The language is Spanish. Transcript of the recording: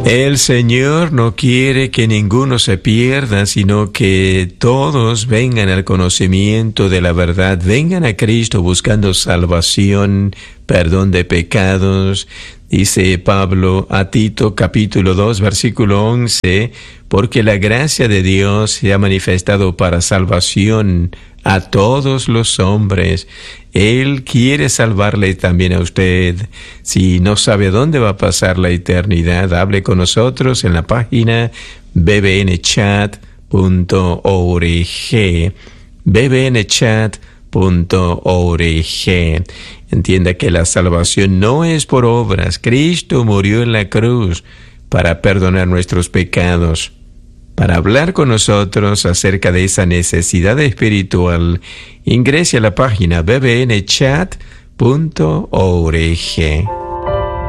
El Señor no quiere que ninguno se pierda, sino que todos vengan al conocimiento de la verdad, vengan a Cristo buscando salvación, perdón de pecados. Dice Pablo a Tito capítulo 2 versículo 11, porque la gracia de Dios se ha manifestado para salvación a todos los hombres. Él quiere salvarle también a usted. Si no sabe dónde va a pasar la eternidad, hable con nosotros en la página bbnchat.org. bbnchat.org. Entienda que la salvación no es por obras. Cristo murió en la cruz para perdonar nuestros pecados. Para hablar con nosotros acerca de esa necesidad espiritual, ingrese a la página bbnchat.org.